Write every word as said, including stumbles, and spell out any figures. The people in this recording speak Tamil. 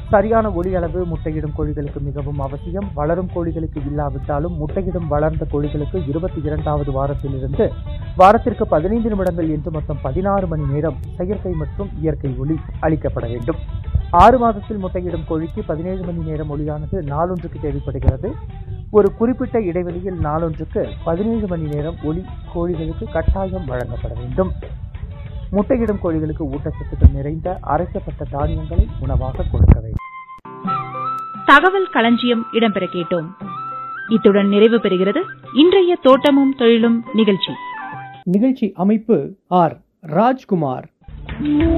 சரியான ஒளி அளவு முட்டையிடும் கோழிகளுக்கு மிகவும் அவசியம். வளரும் கோழிகளுக்கு இல்லாவிட்டாலும் முட்டையிடும் வளர்ந்த கோழிகளுக்கு இருபத்தி இரண்டாவது வாரத்திலிருந்து வாரத்திற்கு பதினைந்து நிமிடங்கள் என்று மொத்தம் பதினாறு மணி நேரம் செயற்கை மற்றும் இயற்கை ஒளி அளிக்கப்பட வேண்டும். ஆறு மாதத்தில் முட்டையிடும் கோழிக்கு பதினேழு மணி நேரம் ஒளியானது நாளொன்றுக்கு தேவைப்படுகிறது. ஒரு குறிப்பிட்ட இடைவெளியில் நாளொன்றுக்கு பதினேழு மணி நேரம் ஒளி கோழிகளுக்கு கட்டாயம் வழங்கப்பட வேண்டும். முட்டையிடும் கோழிகளுக்கு ஊட்டச்சத்துக்கள் நிறைந்த அரைக்கப்பட்ட தானியங்களை உணவாக கொடுக்க வேண்டும். தகவல் களஞ்சியம் இடம்பெற கேட்டோம். இத்துடன் நிறைவு பெறுகிறது இன்றைய தோட்டமும் தொழிலும் நிகழ்ச்சி. நிகழ்ச்சி அமைப்பு ஆர் ராஜ்குமார்.